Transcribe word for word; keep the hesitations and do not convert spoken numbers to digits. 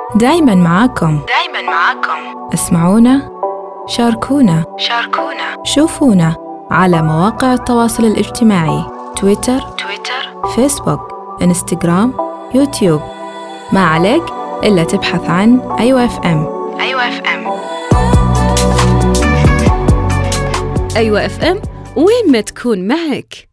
دايماً معاكم دايماً معاكم. اسمعونا، شاركونا شاركونا، شوفونا على مواقع التواصل الاجتماعي تويتر تويتر، فيسبوك إنستغرام يوتيوب. ما عليك إلا تبحث عن أيوة اف ام. أيوة اف ام. أيوة اف ام، وين ما تكون معك.